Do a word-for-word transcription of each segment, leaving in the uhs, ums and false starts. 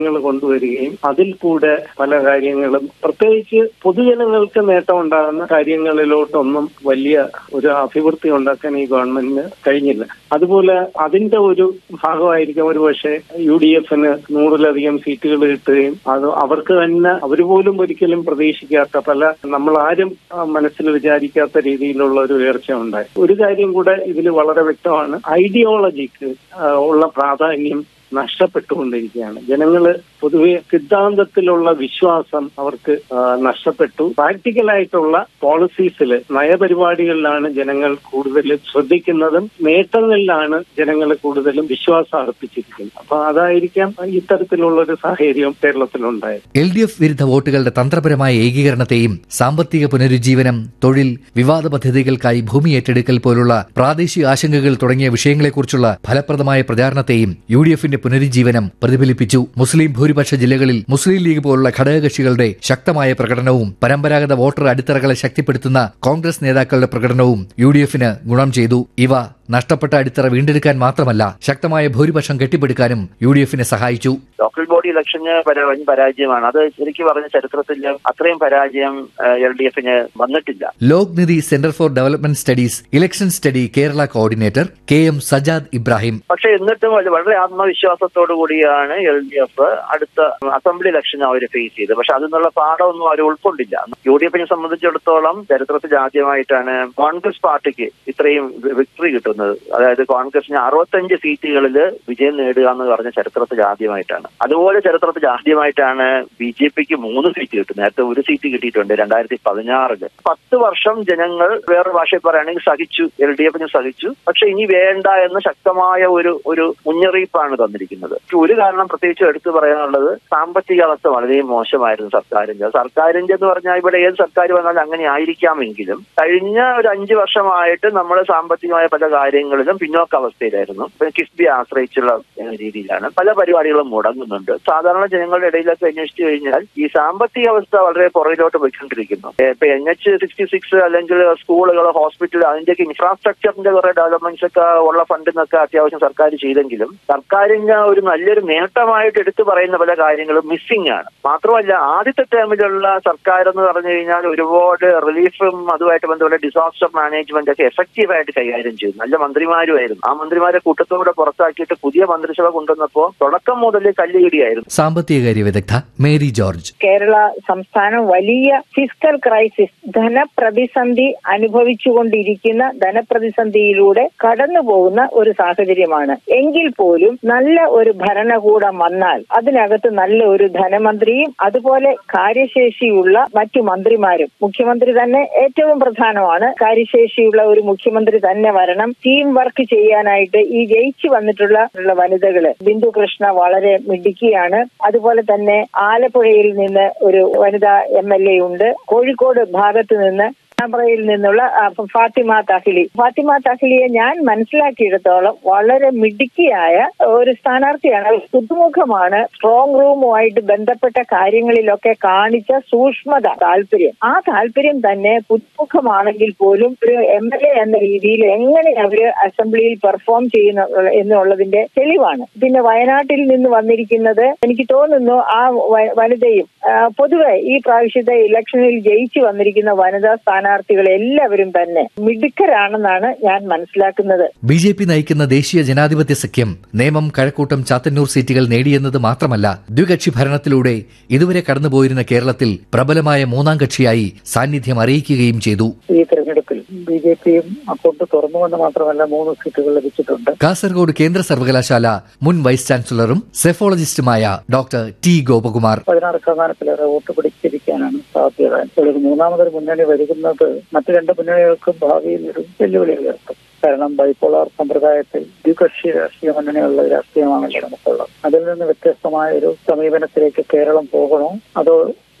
കൊണ്ടുവരികയും അതിൽ കൂടെ പല കാര്യങ്ങളും പ്രത്യേകിച്ച് പൊതുജനങ്ങൾക്ക് നേട്ടം ഉണ്ടാകുന്ന കാര്യങ്ങളിലോട്ടൊന്നും വലിയ ഒരു അഭിവൃദ്ധി ഉണ്ടാക്കാൻ ഈ ഗവൺമെന്റിന് കഴിഞ്ഞില്ല. അതുപോലെ അതിന്റെ ഒരു ഭാഗമായിരിക്കും ഒരു പക്ഷേ യു ഡി എഫിന് നൂറിലധികം സീറ്റുകൾ കിട്ടുകയും അത് അവർക്ക് തന്നെ അവർ പോലും ഒരിക്കലും പ്രതീക്ഷിക്കാത്ത പല നമ്മൾ ആരും മനസ്സിൽ വിചാരിക്കാത്ത രീതിയിലുള്ള ഒരു ഉയർച്ച ഉണ്ടായി. ഒരു കാര്യം കൂടെ ഇതിൽ വളരെ വ്യക്തമാണ്, ഐഡിയോളജിക്ക് ഉള്ള പ്രാധാന്യം നഷ്ടപ്പെട്ടുകൊണ്ടിരിക്കുകയാണ്. ജനങ്ങള് പൊതുവെ സിദ്ധാന്തത്തിലുള്ള വിശ്വാസം അവർക്ക് നഷ്ടപ്പെട്ടു. പ്രാക്ടിക്കലായിട്ടുള്ള പോളിസീസിൽ നയപരിപാടികളിലാണ് ജനങ്ങൾ കൂടുതൽ ശ്രദ്ധിക്കുന്നതും നേട്ടങ്ങളിലാണ് ജനങ്ങൾ കൂടുതലും വിശ്വാസം അർപ്പിച്ചിരിക്കുന്നത്. അപ്പൊ അതായിരിക്കാം ഇത്തരത്തിലുള്ള ഒരു സാഹചര്യം കേരളത്തിലുണ്ടായത്. എൽ ഡി എഫ് വിരുദ്ധ വോട്ടുകളുടെ തന്ത്രപരമായ ഏകീകരണത്തെയും സാമ്പത്തിക പുനരുജ്ജീവനം, തൊഴിൽ, വിവാദ പദ്ധതികൾക്കായി ഭൂമി ഏറ്റെടുക്കൽ പോലുള്ള പ്രാദേശിക ആശങ്കകൾ തുടങ്ങിയ വിഷയങ്ങളെക്കുറിച്ചുള്ള ഫലപ്രദമായ പ്രചാരണത്തെയും യു ഡി എഫിന്റെ പുനരുജ്ജീവനം പ്രതിഫലിപ്പിച്ചു. മുസ്ലിം ഭൂരിപക്ഷ ജില്ലകളിൽ മുസ്ലിം ലീഗ് പോലുള്ള ഘടകകക്ഷികളുടെ ശക്തമായ പ്രകടനവും പരമ്പരാഗത വോട്ടർ അടിത്തറകളെ ശക്തിപ്പെടുത്തുന്ന കോൺഗ്രസ് നേതാക്കളുടെ പ്രകടനവും യു ഡി എഫിന് ഗുണം ചെയ്തു. ഇവ നഷ്ടപ്പെട്ട അടിത്തറ വീണ്ടെടുക്കാൻ മാത്രമല്ല ശക്തമായ ഭൂരിപക്ഷം കെട്ടിപ്പടുക്കാനും യു ഡി എഫിനെ സഹായിച്ചു. ലോക്കൽ ബോഡി ഇലക്ഷന് പരാജയമാണ്. അത് ശരിക്കും പറഞ്ഞ ചരിത്രത്തിൽ അത്രയും പരാജയം എൽ ഡി എഫിന് വന്നിട്ടില്ല. ലോക് നിധി centre for development studies election study Kerala coordinator K M Sajad Ibrahim. പക്ഷെ എന്നിട്ടും വളരെ ആത്മവിശ്വാസത്തോടു കൂടിയാണ് എൽ ഡി എഫ് അടുത്ത അസംബ്ലി ഇലക്ഷൻ അവർ ഫേസ് ചെയ്തത്. പക്ഷെ അതിനുള്ള പാഠമൊന്നും അവർ ഉൾക്കൊണ്ടില്ല. യു ഡി എഫിനെ സംബന്ധിച്ചിടത്തോളം ചരിത്രത്തിൽ ആദ്യമായിട്ടാണ് കോൺഗ്രസ് പാർട്ടിക്ക് ഇത്രയും വിക്ടറി കിട്ടുന്നത്. അതായത് കോൺഗ്രസിന് അറുപത്തഞ്ച് സീറ്റുകളിൽ വിജയം നേടുക എന്ന് പറഞ്ഞ ചരിത്രത്തിൽ ആദ്യമായിട്ടാണ്. അതുപോലെ ചരിത്രത്തിൽ ആദ്യമായിട്ടാണ് ബി ജെ പിക്ക് മൂന്ന് സീറ്റ് കിട്ടുന്നത്. നേരത്തെ ഒരു സീറ്റ് കിട്ടിയിട്ടുണ്ട് രണ്ടായിരത്തി പതിനാറില്. പത്ത് വർഷം ജനങ്ങൾ വേറെ ഭാഷയിൽ പറയുകയാണെങ്കിൽ സഹിച്ചു, എൽ ഡി എഫിന് സഹിച്ചു. പക്ഷെ ഇനി വേണ്ട എന്ന ശക്തമായ ഒരു ഒരു മുന്നറിയിപ്പാണ് തന്നിരിക്കുന്നത്. ഒരു കാരണം പ്രത്യേകിച്ച് എടുത്തു പറയാനുള്ളത്, സാമ്പത്തിക അവസ്ഥ വളരെ മോശമായിരുന്നു സർക്കാരിന്റെ. സർക്കാരിന്റെ എന്ന് പറഞ്ഞാൽ ഇവിടെ ഏത് സർക്കാർ വന്നാലും അങ്ങനെ ആയിരിക്കാമെങ്കിലും കഴിഞ്ഞ ഒരു അഞ്ചു വർഷമായിട്ട് നമ്മൾ സാമ്പത്തികമായ പല കാര്യങ്ങളിലും പിന്നോക്ക അവസ്ഥയിലായിരുന്നു. കിഫ്ബി ആശ്രയിച്ചുള്ള രീതിയിലാണ് പല പരിപാടികളും മുടങ്ങുന്നുണ്ട്. സാധാരണ ജനങ്ങളുടെ ഇടയിലൊക്കെ അന്വേഷിച്ചു കഴിഞ്ഞാൽ ഈ സാമ്പത്തിക അവസ്ഥ വളരെ പുറകിലോട്ട് പോയിക്കൊണ്ടിരിക്കുന്നു. ഇപ്പൊ എൻ എച്ച് സിക്സ്റ്റി സിക്സ് അല്ലെങ്കിൽ സ്കൂളുകൾ, ഹോസ്പിറ്റൽ, അതിന്റെയൊക്കെ ഇൻഫ്രാസ്ട്രക്ചറിന്റെ കുറെ ഡെവലപ്മെന്റ്സ് ഒക്കെ ഉള്ള ഫണ്ടിൽ നിന്നൊക്കെ അത്യാവശ്യം സർക്കാർ ചെയ്തെങ്കിലും സർക്കാരിന് ഒരു നല്ലൊരു നേട്ടമായിട്ട് എടുത്തു പറയുന്ന പല കാര്യങ്ങളും മിസ്സിംഗ് ആണ്. മാത്രമല്ല ആദ്യത്തെ ടേമിലുള്ള സർക്കാർ എന്ന് പറഞ്ഞു കഴിഞ്ഞാൽ ഒരുപാട് റിലീഫും അതുമായിട്ട് ബന്ധപ്പെട്ട ഡിസാസ്റ്റർ മാനേജ്മെന്റ് ഒക്കെ എഫക്റ്റീവായിട്ട് കൈകാര്യം ചെയ്തു. നല്ല മന്ത്രിമാരുമായിരുന്നു. ആ മന്ത്രിമാരെ കൂട്ടത്തോടെ പുറത്താക്കിയിട്ട് പുതിയ മന്ത്രിസഭ കൊണ്ടുവന്നപ്പോൾ തുടക്കം മുതൽ കല്ലുകിടിയായിരുന്നു. സാമ്പത്തികകാര്യ വിദഗ്ധ മേരി ജോർജ്. കേരള സംസ്ഥാനം വലിയ ഫിസ്ക്കൽ ക്രൈസിസ്, ധനപ്രതിസന്ധി അനുഭവിച്ചുകൊണ്ടിരിക്കുന്ന ധനപ്രതിസന്ധിയിലൂടെ കടന്നു പോകുന്ന ഒരു സാഹചര്യമാണ്. എങ്കിൽ പോലും നല്ല ഒരു ഭരണകൂടം വന്നാൽ അതിനകത്ത് നല്ല ഒരു ധനമന്ത്രിയും അതുപോലെ കാര്യശേഷിയുള്ള മറ്റു മന്ത്രിമാരും, മുഖ്യമന്ത്രി തന്നെ ഏറ്റവും പ്രധാനമാണ്. കാര്യശേഷിയുള്ള ഒരു മുഖ്യമന്ത്രി തന്നെ വരണം. ടീം വർക്ക് ചെയ്യാനായിട്ട് ഈ ജയിച്ചു വന്നിട്ടുള്ള വനിതകള്, ബിന്ദു കൃഷ്ണ വളരെ മിടുക്കിയാണ്. അതുപോലെ തന്നെ ആലപ്പുഴയിൽ നിന്ന് ഒരു വനിതാ എം എൽ എ ഉണ്ട്. കോഴിക്കോട് ഭാഗത്ത് നിന്ന് യിൽ നിന്നുള്ള ഫാത്തിമ തഹ്ലി. ഫാത്തിമ തഹ്ലിയെ ഞാൻ മനസ്സിലാക്കിയിടത്തോളം വളരെ മിടുക്കിയായ ഒരു സ്ഥാനാർത്ഥിയാണ്. പുതുമുഖമാണ്. സ്ട്രോങ് റൂമുമായിട്ട് ബന്ധപ്പെട്ട കാര്യങ്ങളിലൊക്കെ കാണിച്ച സൂക്ഷ്മത, താല്പര്യം, ആ താല്പര്യം തന്നെ പുതുമുഖമാണെങ്കിൽ പോലും ഒരു എം എൽ എ എന്ന രീതിയിൽ എങ്ങനെ അവര് അസംബ്ലിയിൽ പെർഫോം ചെയ്യുന്ന എന്നുള്ളതിന്റെ തെളിവാണ്. പിന്നെ വയനാട്ടിൽ നിന്ന് വന്നിരിക്കുന്നത് എനിക്ക് തോന്നുന്നു ആ വനിതയും പൊതുവെ ഈ പ്രാവശ്യത്തെ ഇലക്ഷനിൽ ജയിച്ചു വന്നിരിക്കുന്ന വനിതാ സ്ഥാനാർത്ഥി എല്ലാവരും തന്നെ മിടുക്കരാണെന്നാണ് ഞാൻ മനസ്സിലാക്കുന്നത്. ബി ജെ പി നയിക്കുന്ന ദേശീയ ജനാധിപത്യ സഖ്യം നേമം, കഴക്കൂട്ടം, ചാത്തന്നൂർ സീറ്റുകൾ നേടിയെന്നത് മാത്രമല്ല ദ്വികക്ഷി ഭരണത്തിലൂടെ ഇതുവരെ കടന്നുപോയിരുന്ന കേരളത്തിൽ പ്രബലമായ മൂന്നാം കക്ഷിയായി സാന്നിധ്യം അറിയിക്കുകയും ചെയ്തു. ഈ തെരഞ്ഞെടുപ്പിൽ ബി ജെ പിയും അക്കൗണ്ട് തുറന്നുവെന്ന് മാത്രമല്ല മൂന്ന് സീറ്റുകൾ ലഭിച്ചിട്ടുണ്ട്. കാസർഗോഡ് കേന്ദ്ര സർവകലാശാല മുൻ വൈസ് ചാൻസലറും സെഫോളജിസ്റ്റുമായ ഡോക്ടർ ടി ഗോപകുമാർ. പതിനാറ് ശതമാനത്തിലേറെ വോട്ട് പിടിച്ചിരിക്കാനാണ് സാധ്യത. മൂന്നാമതൊരു മുന്നണി വരുന്നത് മറ്റു രണ്ട് മുന്നണികൾക്കും ഭാവിയിൽ ഒരു വെല്ലുവിളി ഉയർത്തും. കാരണം ബൈപോളാർ സമ്പ്രദായത്തിൽ ദ്വികക്ഷി രാഷ്ട്രീയ മുന്നണിയുള്ള രാഷ്ട്രീയമാണല്ലോ നമുക്കുള്ളത്. അതിൽ നിന്ന് വ്യത്യസ്തമായ ഒരു സമീപനത്തിലേക്ക് കേരളം പോകണോ അതോ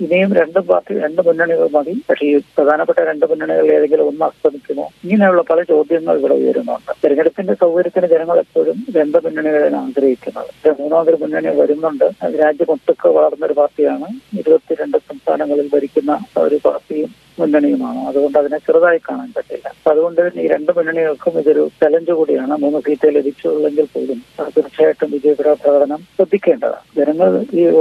ഇനിയും രണ്ട് പാർട്ടി രണ്ട് മുന്നണികൾ മതി, പക്ഷേ ഈ പ്രധാനപ്പെട്ട രണ്ട് മുന്നണികൾ ഏതെങ്കിലും ഒന്ന് അസ്തമിക്കുമോ? ഇങ്ങനെയുള്ള പല ചോദ്യങ്ങൾ ഇവിടെ ഉയരുന്നുണ്ട്. തെരഞ്ഞെടുപ്പിന്റെ സൗകര്യത്തിന് ജനങ്ങൾ എപ്പോഴും രണ്ട് മുന്നണികളാണ് ആഗ്രഹിക്കുന്നത്. മൂന്നാമതൊരു മുന്നണി വരുന്നുണ്ട്. രാജ്യം ഒട്ടുക്ക് വളർന്നൊരു പാർട്ടിയാണ്. ഇരുപത്തിരണ്ട് സംസ്ഥാനങ്ങളിൽ ഭരിക്കുന്ന ഒരു പാർട്ടിയും മുന്നണിയുമാണ്. അതുകൊണ്ട് അതിനെ ചെറുതായി കാണാൻ പറ്റില്ല. അപ്പൊ അതുകൊണ്ട് ഈ രണ്ട് മുന്നണികൾക്കും ഇതൊരു ചലഞ്ച് കൂടിയാണ്. മൂന്ന് സീറ്റ് ലഭിച്ചുള്ളെങ്കിൽ പോലും തീർച്ചയായിട്ടും വിജയ പ്രകടനം ശ്രദ്ധിക്കേണ്ടതാണ്. ജനങ്ങൾ ഈ